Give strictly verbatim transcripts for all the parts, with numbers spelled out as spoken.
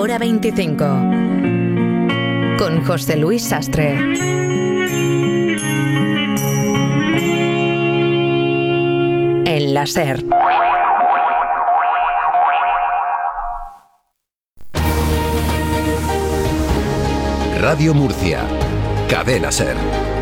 Hora veinticinco. Con José Luis Sastre. En la SER. Radio Murcia. Cadena SER.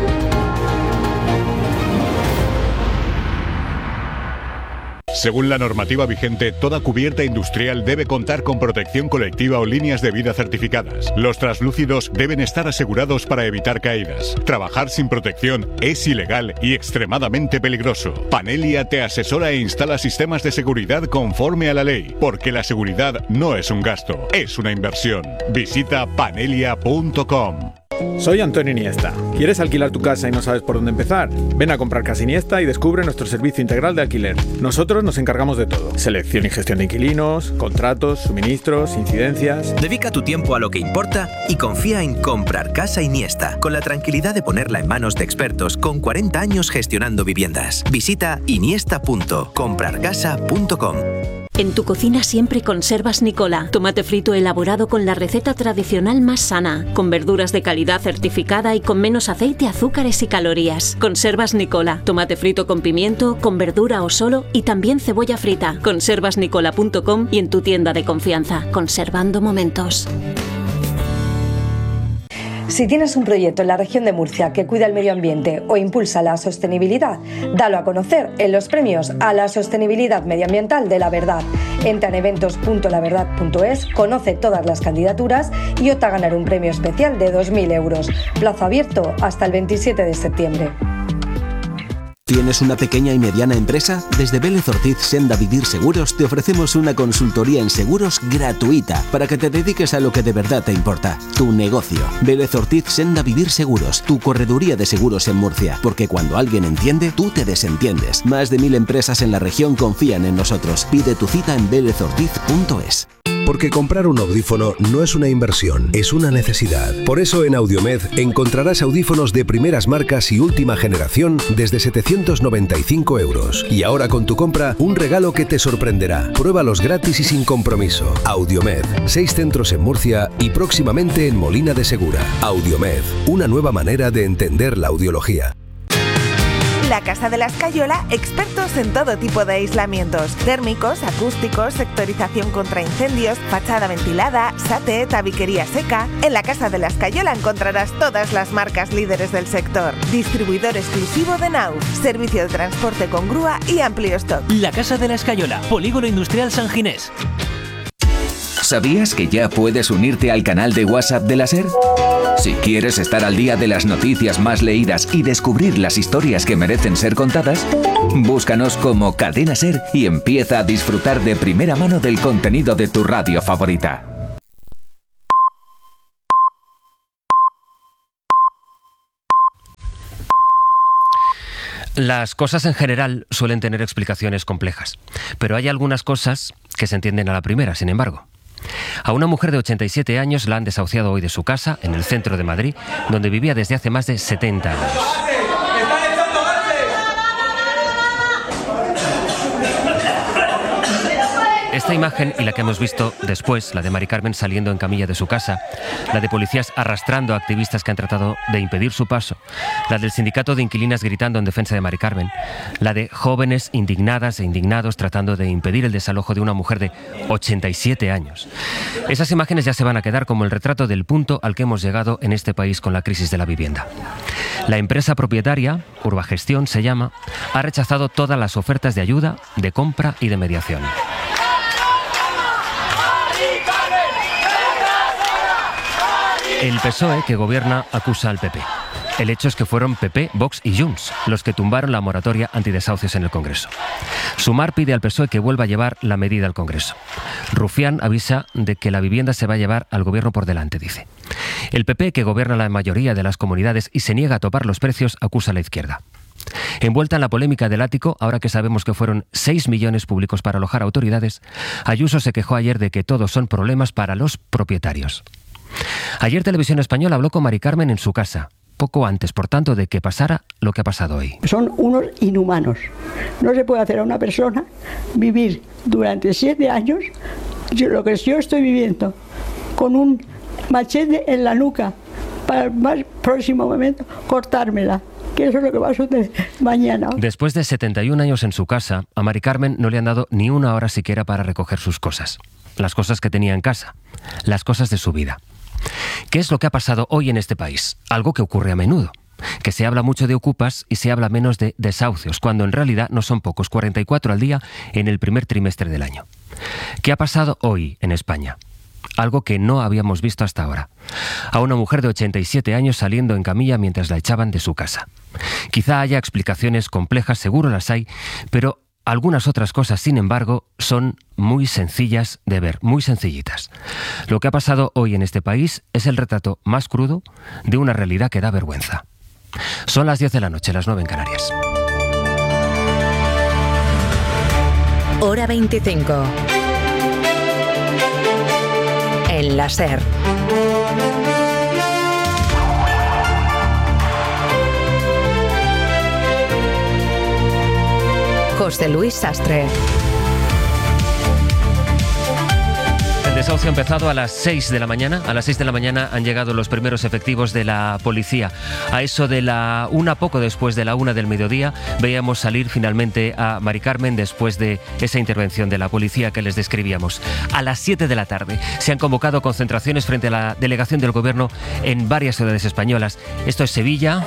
Según la normativa vigente, toda cubierta industrial debe contar con protección colectiva o líneas de vida certificadas. Los translúcidos deben estar asegurados para evitar caídas. Trabajar sin protección es ilegal y extremadamente peligroso. Panelia te asesora e instala sistemas de seguridad conforme a la ley, porque la seguridad no es un gasto, es una inversión. Visita panelia punto com. Soy Antonio Iniesta. ¿Quieres alquilar tu casa y no sabes por dónde empezar? Ven a comprar Casa Iniesta y descubre nuestro servicio integral de alquiler. Nosotros nos encargamos de todo. Selección y gestión de inquilinos, contratos, suministros, incidencias... Dedica tu tiempo a lo que importa y confía en Comprar Casa Iniesta, con la tranquilidad de ponerla en manos de expertos con cuarenta años gestionando viviendas. Visita iniesta punto comprar casa punto com. En tu cocina siempre conservas Nicola, tomate frito elaborado con la receta tradicional más sana, con verduras de calidad certificada y con menos aceite, azúcares y calorías. Conservas Nicola, tomate frito con pimiento, con verdura o solo y también cebolla frita. conservas nicola punto com y en tu tienda de confianza, conservando momentos. Si tienes un proyecto en la región de Murcia que cuida el medio ambiente o impulsa la sostenibilidad, dalo a conocer en los premios a la sostenibilidad medioambiental de La Verdad. Entra en eventos punto la verdad punto es, conoce todas las candidaturas y opta a ganar un premio especial de dos mil euros. Plazo abierto hasta el veintisiete de septiembre. ¿Tienes una pequeña y mediana empresa? Desde Vélez Ortiz Senda Vivir Seguros te ofrecemos una consultoría en seguros gratuita para que te dediques a lo que de verdad te importa, tu negocio. Vélez Ortiz Senda Vivir Seguros, tu correduría de seguros en Murcia, porque cuando alguien entiende, tú te desentiendes. Más de mil empresas en la región confían en nosotros. Pide tu cita en vélez ortiz punto es. Porque comprar un audífono no es una inversión, es una necesidad. Por eso en Audiomed encontrarás audífonos de primeras marcas y última generación desde setecientos noventa y cinco euros. Y ahora con tu compra, un regalo que te sorprenderá. Pruébalos gratis y sin compromiso. Audiomed, seis centros en Murcia y próximamente en Molina de Segura. Audiomed, una nueva manera de entender la audiología. La Casa de la Escayola, expertos en todo tipo de aislamientos, térmicos, acústicos, sectorización contra incendios, fachada ventilada, sate, tabiquería seca. En la Casa de la Escayola encontrarás todas las marcas líderes del sector. Distribuidor exclusivo de Nauf, servicio de transporte con grúa y amplio stock. La Casa de la Escayola, Polígono Industrial San Ginés. ¿Sabías que ya puedes unirte al canal de WhatsApp de la SER? Si quieres estar al día de las noticias más leídas y descubrir las historias que merecen ser contadas, búscanos como Cadena SER y empieza a disfrutar de primera mano del contenido de tu radio favorita. Las cosas en general suelen tener explicaciones complejas, pero hay algunas cosas que se entienden a la primera, sin embargo. A una mujer de ochenta y siete años la han desahuciado hoy de su casa, en el centro de Madrid, donde vivía desde hace más de setenta años. Esta imagen y la que hemos visto después, la de Mari Carmen saliendo en camilla de su casa, la de policías arrastrando a activistas que han tratado de impedir su paso, la del sindicato de inquilinas gritando en defensa de Mari Carmen, la de jóvenes indignadas e indignados tratando de impedir el desalojo de una mujer de ochenta y siete años. Esas imágenes ya se van a quedar como el retrato del punto al que hemos llegado en este país con la crisis de la vivienda. La empresa propietaria, Urbagestión se llama, ha rechazado todas las ofertas de ayuda, de compra y de mediación. El P S O E, que gobierna, acusa al P P. El hecho es que fueron P P, Vox y Junts los que tumbaron la moratoria antidesahucios en el Congreso. Sumar pide al P S O E que vuelva a llevar la medida al Congreso. Rufián avisa de que la vivienda se va a llevar al gobierno por delante, dice. El P P, que gobierna la mayoría de las comunidades y se niega a topar los precios, acusa a la izquierda. Envuelta en la polémica del ático, ahora que sabemos que fueron seis millones públicos para alojar autoridades, Ayuso se quejó ayer de que todos son problemas para los propietarios. Ayer Televisión Española habló con Mari Carmen en su casa, poco antes, por tanto, de que pasara lo que ha pasado hoy. Son unos inhumanos. No se puede hacer a una persona vivir durante siete años lo que yo estoy viviendo. con un machete en la nuca para el más próximo momento cortármela, que eso es lo que va a suceder mañana. Después de setenta y un años en su casa, a Mari Carmen no le han dado ni una hora siquiera para recoger sus cosas. Las cosas que tenía en casa, las cosas de su vida. ¿Qué es lo que ha pasado hoy en este país? Algo que ocurre a menudo. Que se habla mucho de ocupas y se habla menos de desahucios, cuando en realidad no son pocos, cuarenta y cuatro al día en el primer trimestre del año. ¿Qué ha pasado hoy en España? Algo que no habíamos visto hasta ahora. A una mujer de ochenta y siete años saliendo en camilla mientras la echaban de su casa. Quizá haya explicaciones complejas, seguro las hay, pero algunas otras cosas, sin embargo, son muy sencillas de ver, muy sencillitas. Lo que ha pasado hoy en este país es el retrato más crudo de una realidad que da vergüenza. Son las diez de la noche, las nueve en Canarias. Hora veinticinco. En la SER. José Luis Sastre. El desahucio ha empezado a las seis de la mañana. A las seis de la mañana han llegado los primeros efectivos de la policía. A eso de la una, poco después de la una del mediodía, veíamos salir finalmente a Mari Carmen después de esa intervención de la policía que les describíamos. A las siete de la tarde se han convocado concentraciones frente a la delegación del Gobierno en varias ciudades españolas. Esto es Sevilla.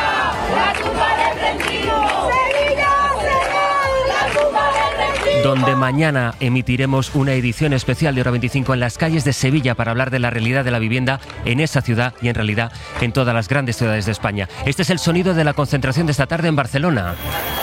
Donde mañana emitiremos una edición especial de Hora veinticinco en las calles de Sevilla para hablar de la realidad de la vivienda en esa ciudad y en realidad en todas las grandes ciudades de España. Este es el sonido de la concentración de esta tarde en Barcelona.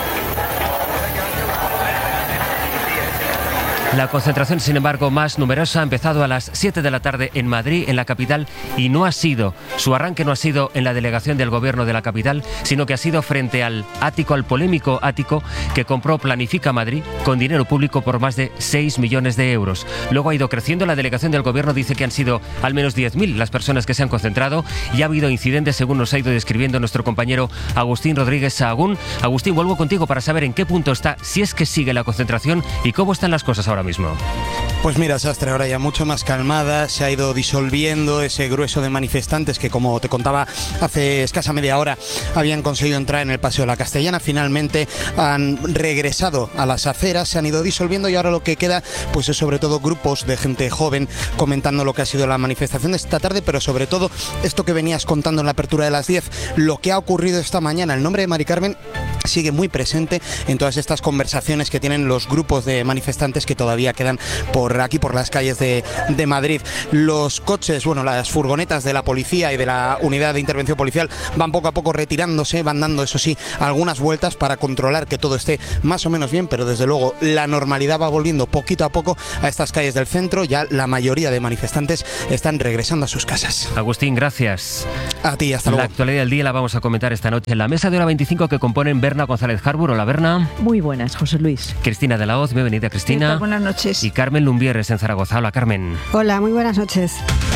La concentración, sin embargo, más numerosa ha empezado a las siete de la tarde en Madrid, en la capital, y no ha sido, su arranque no ha sido en la delegación del Gobierno de la capital, sino que ha sido frente al ático, al polémico ático que compró Planifica Madrid con dinero público por más de seis millones de euros. Luego ha ido creciendo, la delegación del Gobierno dice que han sido al menos diez mil las personas que se han concentrado y ha habido incidentes, según nos ha ido describiendo nuestro compañero Agustín Rodríguez Sahagún. Agustín, vuelvo contigo para saber en qué punto está, si es que sigue la concentración y cómo están las cosas ahora mismo. Pues mira, Sastre, ahora ya mucho más calmada, se ha ido disolviendo ese grueso de manifestantes que, como te contaba hace escasa media hora, habían conseguido entrar en el Paseo de la Castellana. Finalmente han regresado a las aceras, se han ido disolviendo y ahora lo que queda pues es sobre todo grupos de gente joven comentando lo que ha sido la manifestación de esta tarde, pero sobre todo esto que venías contando en la apertura de las diez, lo que ha ocurrido esta mañana. El nombre de Mari Carmen sigue muy presente en todas estas conversaciones que tienen los grupos de manifestantes que todavía quedan por aquí, por las calles de, de Madrid. Los coches, bueno, las furgonetas de la policía y de la unidad de intervención policial van poco a poco retirándose, van dando, eso sí, algunas vueltas para controlar que todo esté más o menos bien, pero desde luego la normalidad va volviendo poquito a poco a estas calles del centro. Ya la mayoría de manifestantes están regresando a sus casas. Agustín, gracias. A ti, hasta luego. La actualidad del día la vamos a comentar esta noche en la mesa de Hora veinticinco que componen Berna González Harbour. Hola, Berna. Muy buenas, José Luis. Cristina de la Hoz, bienvenida, Cristina. Buenas noches. Y Carmen Lumbieres en Zaragoza. Hola, Carmen. Hola, muy buenas noches.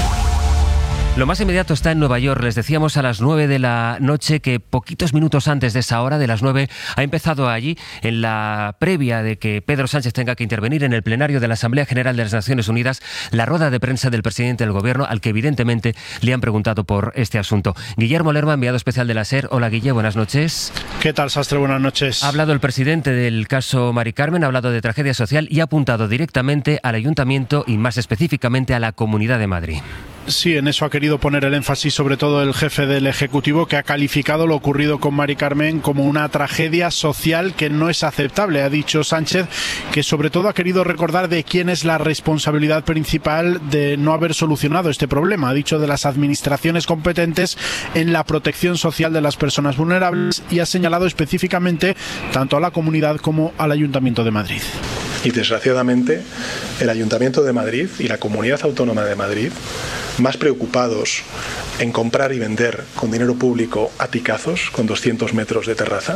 Lo más inmediato está en Nueva York. Les decíamos a las nueve de la noche que poquitos minutos antes de esa hora, de las nueve, ha empezado allí, en la previa de que Pedro Sánchez tenga que intervenir en el plenario de la Asamblea General de las Naciones Unidas, la rueda de prensa del presidente del Gobierno, al que evidentemente le han preguntado por este asunto. Guillermo Lerma, enviado especial de la SER. Hola, Guille, buenas noches. ¿Qué tal, Sastre? Buenas noches. Ha hablado el presidente del caso Mari Carmen, ha hablado de tragedia social y ha apuntado directamente al Ayuntamiento y más específicamente a la Comunidad de Madrid. Sí, en eso ha querido poner el énfasis sobre todo el jefe del Ejecutivo, que ha calificado lo ocurrido con Mari Carmen como una tragedia social que no es aceptable. Ha dicho Sánchez que sobre todo ha querido recordar de quién es la responsabilidad principal de no haber solucionado este problema. Ha dicho de las administraciones competentes en la protección social de las personas vulnerables y ha señalado específicamente tanto a la Comunidad como al Ayuntamiento de Madrid. Y desgraciadamente el Ayuntamiento de Madrid y la Comunidad Autónoma de Madrid, más preocupados en comprar y vender con dinero público aticazos con doscientos metros de terraza,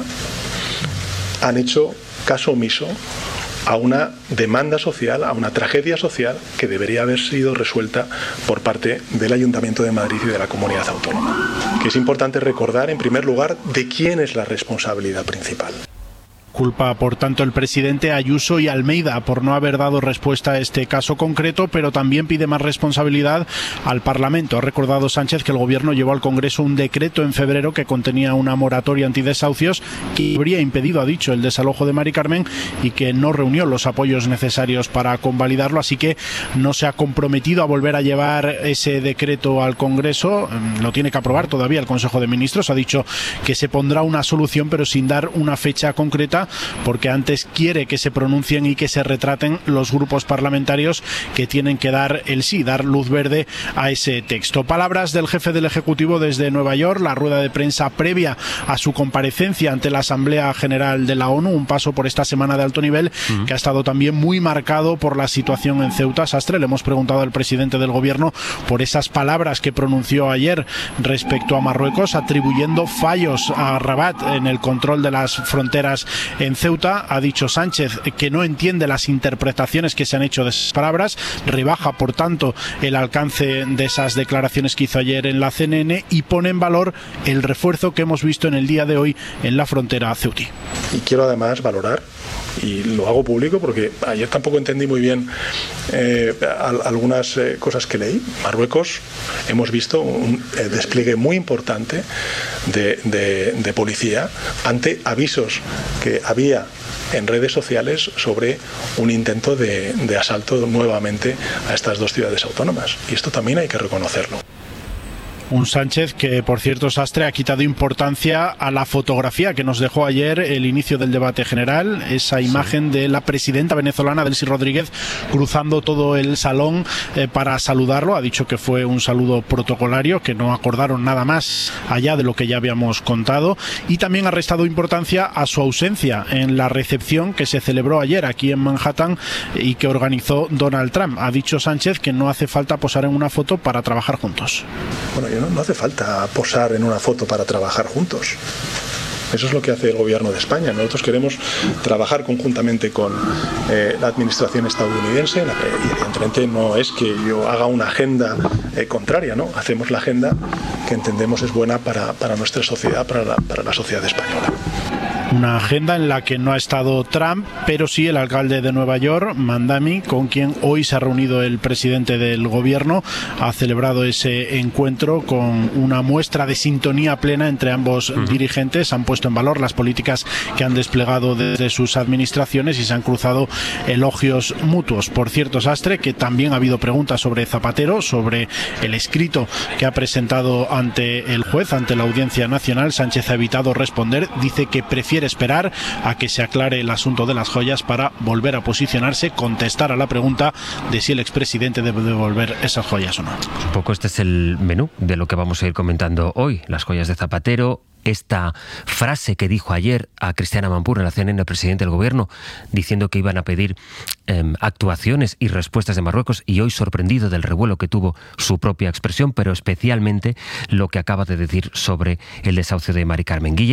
han hecho caso omiso a una demanda social, a una tragedia social que debería haber sido resuelta por parte del Ayuntamiento de Madrid y de la Comunidad Autónoma. Que es importante recordar, en primer lugar, de quién es la responsabilidad principal. Culpa, por tanto, el presidente a Ayuso y Almeida por no haber dado respuesta a este caso concreto, pero también pide más responsabilidad al Parlamento. Ha recordado Sánchez que el Gobierno llevó al Congreso un decreto en febrero que contenía una moratoria antidesahucios que habría impedido, ha dicho, el desalojo de Mari Carmen y que no reunió los apoyos necesarios para convalidarlo, así que no se ha comprometido a volver a llevar ese decreto al Congreso. Lo tiene que aprobar todavía el Consejo de Ministros. Ha dicho que se pondrá una solución, pero sin dar una fecha concreta, porque antes quiere que se pronuncien y que se retraten los grupos parlamentarios que tienen que dar el sí, dar luz verde a ese texto. Palabras del jefe del Ejecutivo desde Nueva York, la rueda de prensa previa a su comparecencia ante la Asamblea General de la ONU, un paso por esta semana de alto nivel uh-huh. que ha estado también muy marcado por la situación en Ceuta. Sastre, le hemos preguntado al presidente del Gobierno por esas palabras que pronunció ayer respecto a Marruecos, atribuyendo fallos a Rabat en el control de las fronteras en Ceuta. Ha dicho Sánchez que no entiende las interpretaciones que se han hecho de esas palabras, rebaja por tanto el alcance de esas declaraciones que hizo ayer en la C N N y pone en valor el refuerzo que hemos visto en el día de hoy en la frontera ceutí. Y quiero además valorar, y lo hago público porque ayer tampoco entendí muy bien eh, algunas eh, cosas que leí. Marruecos, hemos visto un eh, despliegue muy importante de, de, de policía ante avisos que había en redes sociales sobre un intento de, de asalto nuevamente a estas dos ciudades autónomas. Y esto también hay que reconocerlo. Un Sánchez que, por cierto, Sastre, ha quitado importancia a la fotografía que nos dejó ayer el inicio del debate general, esa imagen sí. de la presidenta venezolana, Delcy Rodríguez, cruzando todo el salón eh, para saludarlo. Ha dicho que fue un saludo protocolario, que no acordaron nada más allá de lo que ya habíamos contado, y también ha restado importancia a su ausencia en la recepción que se celebró ayer aquí en Manhattan y que organizó Donald Trump. Ha dicho Sánchez que no hace falta posar en una foto para trabajar juntos. Bueno, No, no hace falta posar en una foto para trabajar juntos. Eso es lo que hace el Gobierno de España. Nosotros queremos trabajar conjuntamente con eh, la administración estadounidense, la, eh, y evidentemente no es que yo haga una agenda eh, contraria, ¿no? Hacemos la agenda que entendemos es buena para, para nuestra sociedad, para la, para la sociedad española. Una agenda en la que no ha estado Trump, pero sí el alcalde de Nueva York, Mandami, con quien hoy se ha reunido el presidente del Gobierno. Ha celebrado ese encuentro con una muestra de sintonía plena entre ambos uh-huh. dirigentes. Han puesto en valor las políticas que han desplegado desde sus administraciones y se han cruzado elogios mutuos. Por cierto, Sastre, que también ha habido preguntas sobre Zapatero, sobre el escrito que ha presentado ante el juez, ante la Audiencia Nacional. Sánchez ha evitado responder. Dice que prefiere esperar a que se aclare el asunto de las joyas para volver a posicionarse, contestar a la pregunta de si el expresidente debe devolver esas joyas o no. Un poco este es el menú de lo que vamos a ir comentando hoy. Las joyas de Zapatero, esta frase que dijo ayer a Cristiana Mampur en la C N N, el presidente del Gobierno, diciendo que iban a pedir eh, actuaciones y respuestas de Marruecos, y hoy sorprendido del revuelo que tuvo su propia expresión, pero especialmente lo que acaba de decir sobre el desahucio de Mari Carmen. Guille